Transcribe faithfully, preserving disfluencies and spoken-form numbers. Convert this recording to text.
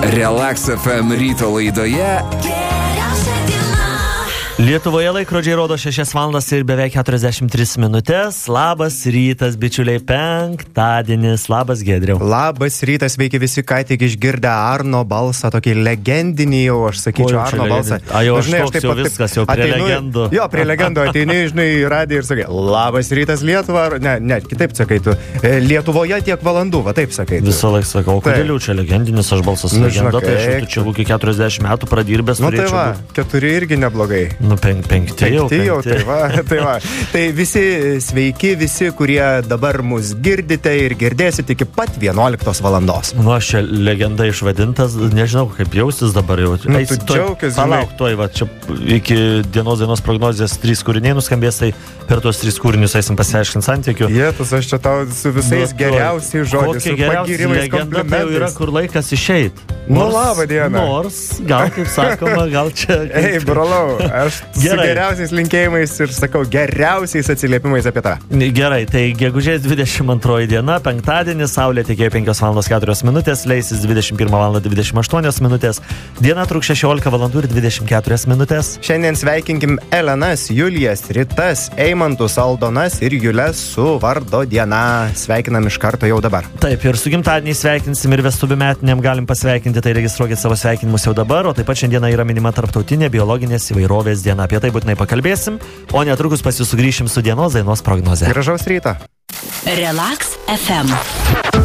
Relax F M ryto laidoje. Lietuvoje laikrodžiai rodo šešias valandas ir beveik keturiasdešimt tris minutės. Labas rytas, bičiuliai, penktadienis. Labas, Giedriau. Labas rytas, sveiki visi, ką tik išgirdę Arno balsą, tokį legendinį jau, aš sakyčiau, Oi, Arno balsą. A, jau aš žinai, toks taip jau pat- viskas, jau prie ateinu- legendų. Jo, prie legendų ateini, žinai, į radiją ir sakai, labas rytas Lietuva, ar- ne, ne, kitaip sakai tu, E, Lietuvoje tiek valandų, va taip sakai tu. Visą laiką sakau, o kodėl Taip. jau čia legendinis, aš balsas Nu, legenda, žinok, tai aš jau eik tu čia kokį keturiasdešimt metų pradirbęs Nu tai turėčiau va, būt. keturi irgi neblogai. Nu, pen, penkti jau. Penkti jau, tai va, tai va. Tai visi sveiki, visi, kurie dabar mus girdite ir girdėsite iki pat vienuoliktos valandos. Nu, aš čia legenda išvadintas, nežinau, kaip jausis dabar jau. Nu, Eis, tu tuoj- džiaukis, Palauk, tuoj, va, čia iki dienos dienos prognozijos trys kūriniai nuskambės, tai per tuos trys kūrinius eisim pasiaiškinti santykių. Jėtus, aš čia tau su visais Nu, geriausiais žodžiais, su Kokia geriausia pagyrimais, legenda, tai jau yra, komplimentais. kur laikas išeit. Nu, labą dieną. Nors, gal kaip sakoma, gal čia... Ei, brolau, aš su Gerai. geriausiais linkėjimais ir sakau geriausiais atsiliepimais apie tą. Gerai, tai gegužės dvidešimt antroji diena, penktadienis, saulė tekėjo penkios valandos keturios minutės, leisis dvidešimt pirmą valandą dvidešimt aštuonios minutės, diena truks šešiolika valandų ir dvidešimt keturios minutės. Šiandien sveikinkim Elenas, Julijas, Ritas, Eimantus, Aldonas ir Jules su vardo diena. Sveikinam iš karto jau dabar. Taip, ir su gimtadieniais sveikinsim ir vestuvių metiniam galim pasveikinti, tai registruokit savo sveikinimus jau dabar, o taip pat šiandieną yra minima tarptautinė biologinės įvairovės diena. Apie tai būtinai pakalbėsim, o netrukus pas jūs sugrįšim su dienos dainos prognoze. Gražaus ryto. Relax F M.